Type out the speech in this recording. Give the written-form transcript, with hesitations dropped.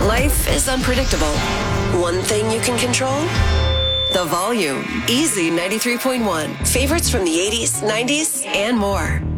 Life is unpredictable. One thing you can control? The volume. Easy 93.1. Favorites from the 80s, 90s, and more.